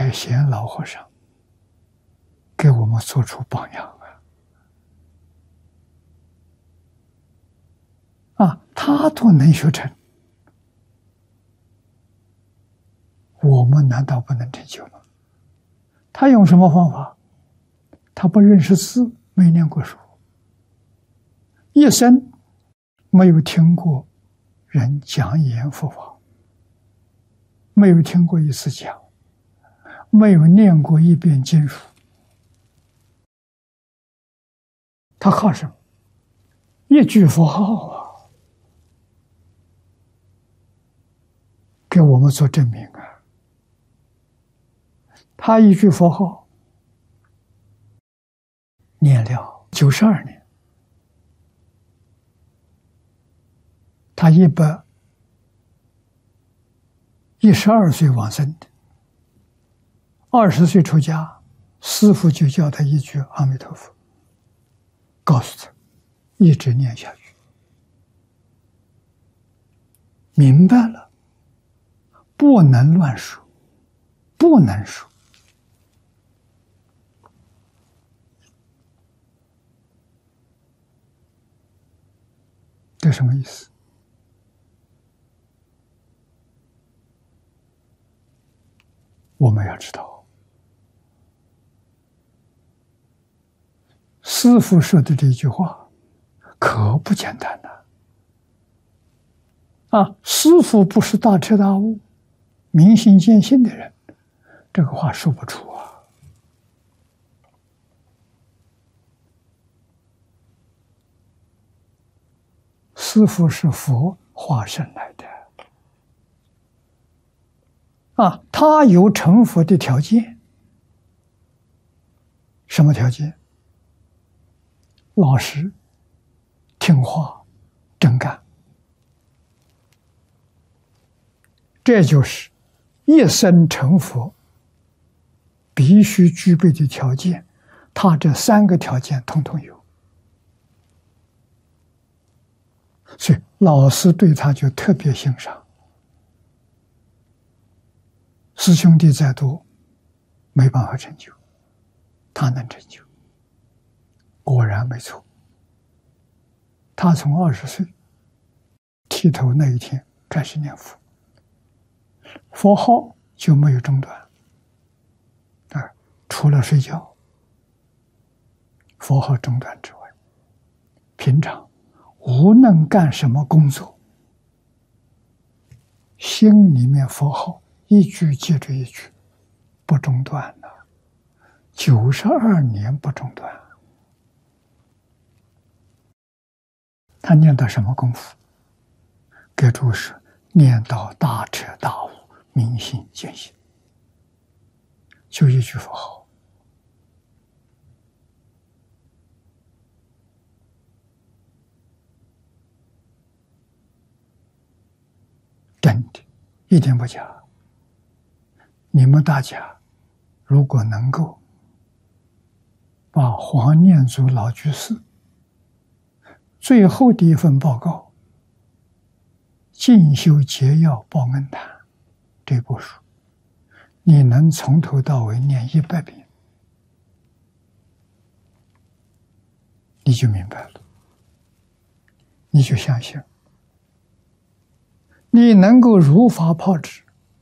海贤老和尚给我们做出榜样他都能学成，我们难道不能成就吗？他用什么方法？他不认识字，没念过书，一生没有听过人讲演佛法，没有听过一次讲，没有念过一遍经书，他靠什么？一句佛号给我们做证明他一句佛号念了92年，他112岁往生的，20岁出家，师父就教他一句阿弥陀佛，告诉他一直念下去，明白了，不能乱说，不能说。这什么意思？我们要知道，师父说的这句话可不简单师父不是大彻大悟、明心见性的人，这个话说不出师父是佛化身来的他有成佛的条件。什么条件？老实、听话、真干，这就是一生成佛必须具备的条件。他这3个条件统统有，所以老师对他就特别欣赏。师兄弟再多没办法成就，他能成就，果然没错。他从20岁剃头那一天开始念佛，佛号就没有中断除了睡觉，佛号中断之外，平常无论干什么工作，心里面佛号一句接着一句，不中断92年不中断。他念到什么功夫？给诸是念到大彻大悟、明心见性，就一句佛号。真的，一点不假。你们大家如果能够把黄念祖老居士最后的一份报告《进修节要报恩坛》这部书，你能从头到尾念100遍，你就明白了，你就相信，你能够如法炮制，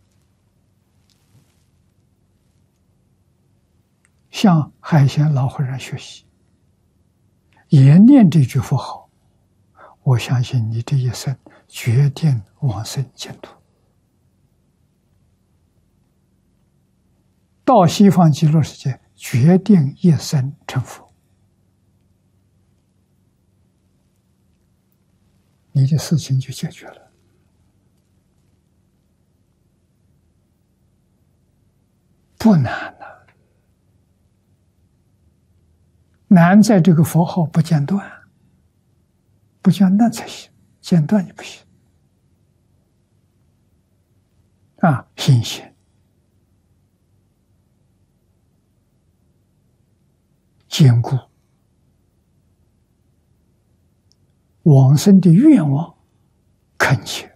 向海贤老和尚学习，也念这句佛号，我相信你这一生决定往生净土，到西方极乐世界决定一生成佛，你的事情就解决了。不难难在这个佛号不间断，不间断才行，间断也不行心性坚固，往生的愿望恳切，